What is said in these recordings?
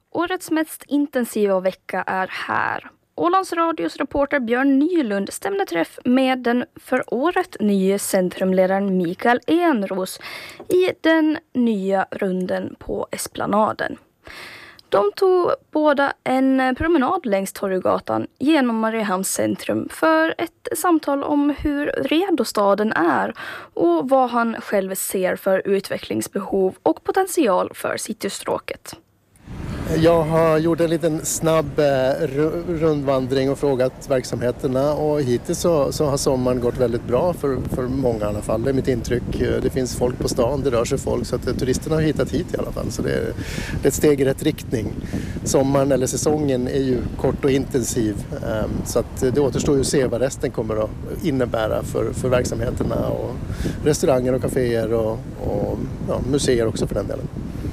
Årets mest intensiva vecka är här. Ålands Radios reporter Björn Nylund stämde träff med den för året nya centrumledaren Mikael Enros i den nya runden på Esplanaden. De tog båda en promenad längs Torggatan genom Mariehamns centrum för ett samtal om hur redo staden är och vad han själv ser för utvecklingsbehov och potential för citystråket. Jag har gjort en liten snabb rundvandring och frågat verksamheterna och hittills så har sommaren gått väldigt bra för många i alla fall. Det är mitt intryck. Det finns folk på stan, det rör sig folk så att turisterna har hittat hit i alla fall. Så det är ett steg i rätt riktning. Sommaren eller säsongen är ju kort och intensiv så att det återstår ju att se vad resten kommer att innebära för verksamheterna och restauranger och kaféer och museer också för den delen.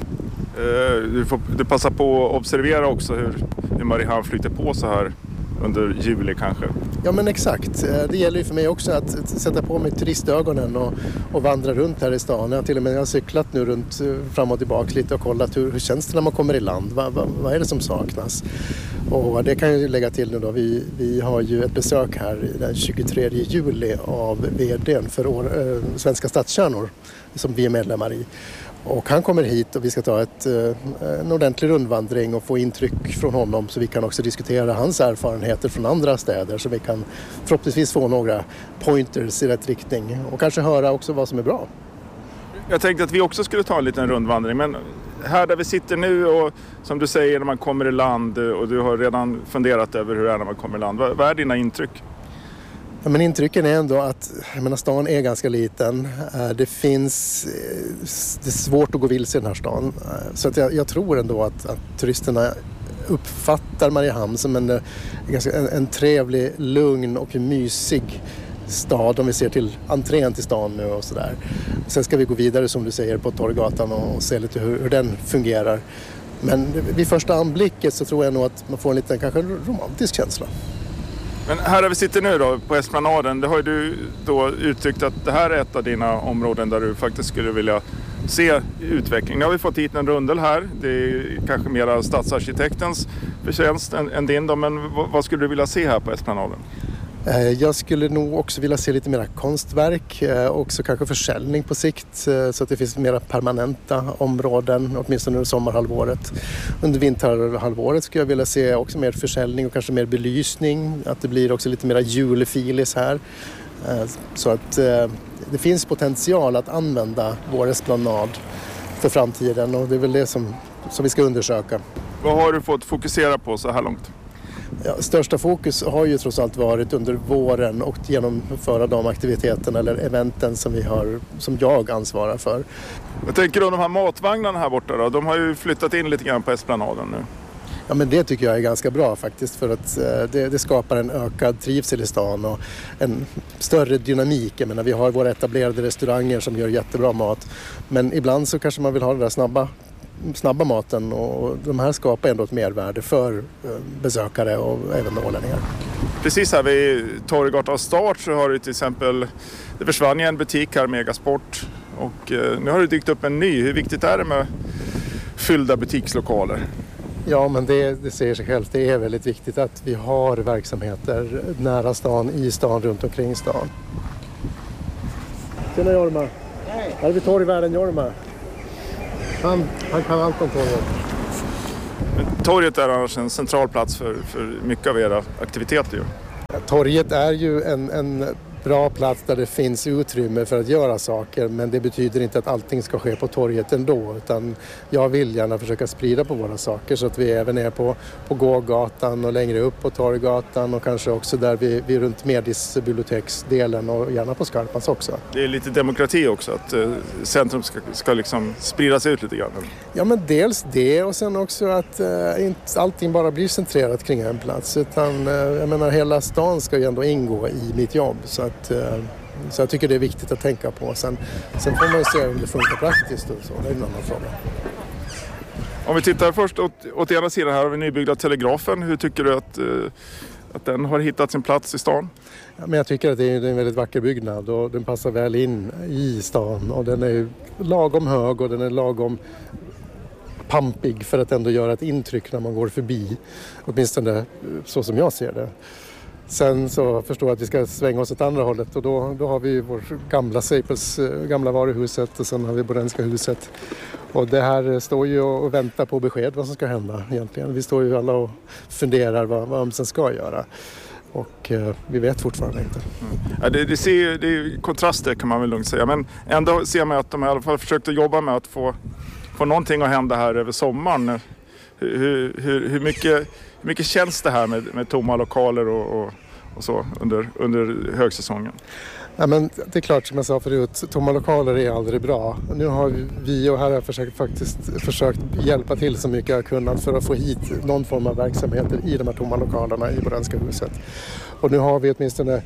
Du passar på att observera också hur Mariehamn flyter på så här under juli kanske. Ja men exakt. Det gäller ju för mig också att sätta på mig turistögonen och vandra runt här i stan. Jag har till och med cyklat nu runt fram och tillbaka lite och kollat hur känns det när man kommer i land. Vad är det som saknas? Och det kan jag ju lägga till nu då. Vi har ju ett besök här den 23 juli av vd:n för Svenska Stadskärnor som vi är medlemmar i. Och han kommer hit och vi ska ta en ordentlig rundvandring och få intryck från honom så vi kan också diskutera hans erfarenheter från andra städer så vi kan förhoppningsvis få några pointers i rätt riktning och kanske höra också vad som är bra. Jag tänkte att vi också skulle ta en liten rundvandring men här där vi sitter nu och som du säger när man kommer i land och du har redan funderat över hur det är när man kommer i land. Vad är dina intryck? Ja, men intrycken är ändå att stan är ganska liten. Det är svårt att gå vilse i den här stan. Så att jag tror ändå att turisterna uppfattar Mariehamn som en trevlig, lugn och mysig stad om vi ser till entrén till stan nu och sådär. Sen ska vi gå vidare som du säger på Torggatan och se lite hur den fungerar. Men vid första anblicket så tror jag nog att man får en liten kanske romantisk känsla. Men här där vi sitter nu då på Esplanaden, det har ju du då uttryckt att det här är ett av dina områden där du faktiskt skulle vilja se utveckling. Nu har vi fått hit en rundel här, det är kanske mera stadsarkitektens förtjänst än din då, men vad skulle du vilja se här på Esplanaden? Jag skulle nog också vilja se lite mera konstverk, också kanske försäljning på sikt så att det finns mera permanenta områden, åtminstone under sommarhalvåret. Under vinterhalvåret skulle jag vilja se också mer försäljning och kanske mer belysning, att det blir också lite mera julfilis här. Så att det finns potential att använda vår esplanad för framtiden och det är väl det som vi ska undersöka. Vad har du fått fokusera på så här långt? Ja, största fokus har ju trots allt varit under våren och genomföra de aktiviteterna eller eventen som jag ansvarar för. Jag tänker om de här matvagnarna här borta då, de har ju flyttat in lite grann på Esplanaden nu. Ja men det tycker jag är ganska bra faktiskt för att det skapar en ökad trivsel i stan och en större dynamik. Jag menar, vi har våra etablerade restauranger som gör jättebra mat men ibland så kanske man vill ha det där snabba maten och de här skapar ändå ett mervärde för besökare och även ålänningar. Precis här vid Torggatan start så har du till exempel, det försvann ju en butik här, Megasport och nu har det dykt upp en ny. Hur viktigt är det med fyllda butikslokaler? Ja men det säger sig självt, det är väldigt viktigt att vi har verksamheter nära stan, i stan, runt omkring stan. Tjena Jorma, här är vi torgvärden Jorma. Han kan allt om torget. Men torget är annars en central plats för mycket av era aktiviteter ju. Torget är ju en bra plats där det finns utrymme för att göra saker men det betyder inte att allting ska ske på torget ändå utan jag vill gärna försöka sprida på våra saker så att vi även är på gågatan och längre upp på Torggatan och kanske också där vi runt Medis-biblioteksdelen och gärna på Skarpans också. Det är lite demokrati också att centrum ska liksom spridas ut lite grann. Ja men dels det och sen också att inte allting bara blir centrerat kring en plats utan jag menar hela stan ska ju ändå ingå i mitt jobb så jag tycker det är viktigt att tänka på. Sen får man ju se om det funkar praktiskt och så. Det är en annan fråga. Om vi tittar först åt ena sidan här har vi nybyggda Telegrafen. Hur tycker du att den har hittat sin plats i stan? Ja, men jag tycker att det är en väldigt vacker byggnad och den passar väl in i stan. Och den är lagom hög och den är lagom pampig för att ändå göra ett intryck när man går förbi. Åtminstone så som jag ser det. Sen så förstår jag att vi ska svänga oss åt andra hållet och då har vi vår gamla Staples, gamla varuhuset och sen har vi Bodenska huset. Och det här står ju och väntar på besked vad som ska hända egentligen. Vi står ju alla och funderar vad Amsen ska göra. Och vi vet fortfarande inte. Ja, det är kontraster kan man väl lugnt säga. Men ändå ser man att de i alla fall försökt att jobba med att få någonting att hända här över sommaren. Hur mycket känns det här med tomma lokaler och så under högsäsongen? Ja, men det är klart, som jag sa förut, tomma lokaler är aldrig bra. Nu har vi och här har jag försökt hjälpa till så mycket jag kunnat för att få hit någon form av verksamheter i de här tomma lokalerna i Bodenska huset. Och nu har vi åtminstone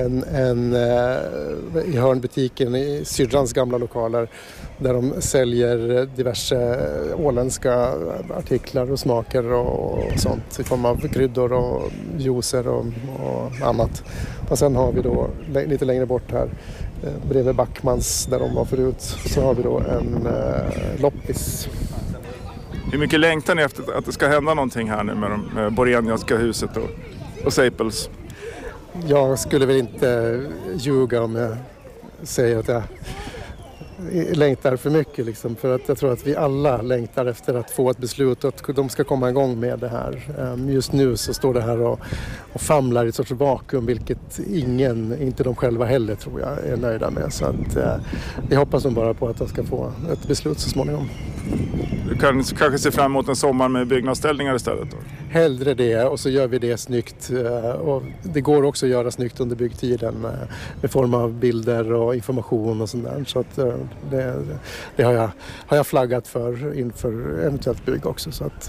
i hörnbutiken i syrrans gamla lokaler där de säljer diverse åländska artiklar och smaker och sånt i form av kryddor och juicer och annat. Och sen har vi då lite längre bort här bredvid Backmans där de var förut så har vi då en loppis. Hur mycket längtar ni efter att det ska hända någonting här nu med Boreniaska huset och Staples? Jag skulle väl inte ljuga om jag säger att jag längtar för mycket liksom, för att jag tror att vi alla längtar efter att få ett beslut och att de ska komma igång med det här. Just nu så står det här och famlar i ett sorts vakuum, vilket inte de själva heller tror jag är nöjda med. Så att vi hoppas bara på att de ska få ett beslut så småningom. Du kan kanske se fram emot en sommar med byggnadsställningar istället då? Hellre det, och så gör vi det snyggt. Och det går också att göra snyggt under byggtiden med form av bilder och information och sånt där. Så att det har jag flaggat för inför eventuellt bygg också. Så att...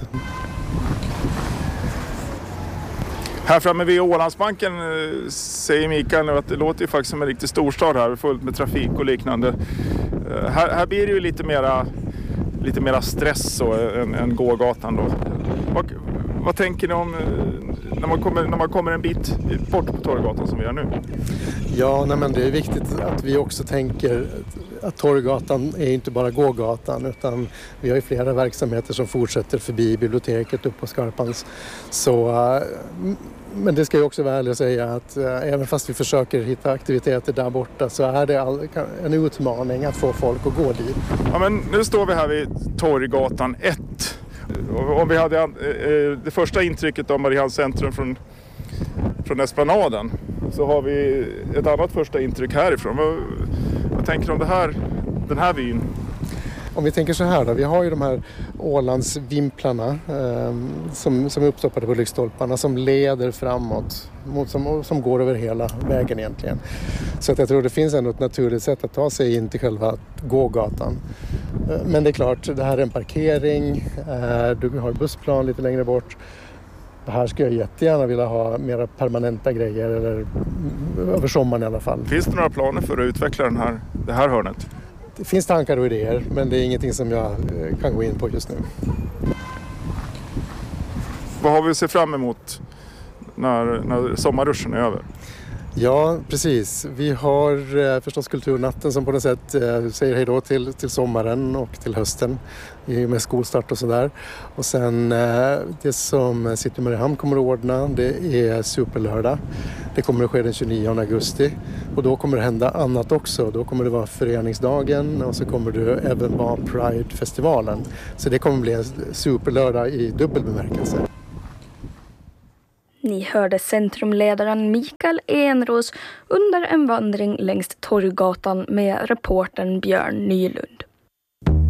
Här framme vid Ålandsbanken säger Mikael nu att det låter ju faktiskt som en riktig storstad här, fullt med trafik och liknande. Här blir det ju lite mera stress än gågatan då. Vad tänker ni om när man kommer en bit bort på Torggatan som vi gör nu? Ja, men det är viktigt att vi också tänker att Torggatan är inte bara gågatan utan vi har ju flera verksamheter som fortsätter förbi biblioteket upp på Skarpans. Men det ska ju också vara ärligt att säga att även fast vi försöker hitta aktiviteter där borta så är det en utmaning att få folk att gå dit. Ja, men nu står vi här vid Torggatan 1. Om vi hade det första intrycket av Mariehamns centrum från Esplanaden så har vi ett annat första intryck härifrån. Vad tänker du om den här vyn? Om vi tänker så här då, vi har ju de här Ålandsvimplarna som är uppstoppade på lyktstolparna som leder framåt, som går över hela vägen egentligen. Så att jag tror det finns ändå ett naturligt sätt att ta sig in till själva gågatan. Men det är klart, det här är en parkering, du har bussplan lite längre bort. Här skulle jag jättegärna vilja ha mera permanenta grejer, eller över sommaren i alla fall. Finns det några planer för att utveckla det här hörnet? Det finns tankar och idéer, men det är ingenting som jag kan gå in på just nu. Vad har vi att se fram emot när sommarruschen är över? Ja, precis. Vi har förstås Kulturnatten som på något sätt säger hej då till sommaren och till hösten med skolstart och sådär. Och sen det som City Mariehamn kommer att ordna, det är Superlördag. Det kommer att ske den 29 augusti och då kommer det hända annat också. Då kommer det vara föreningsdagen och så kommer det även vara Pride-festivalen. Så det kommer bli en Superlördag i dubbel bemärkelse. Ni hörde centrumledaren Mikael Enros under en vandring längs Torggatan med reportern Björn Nylund.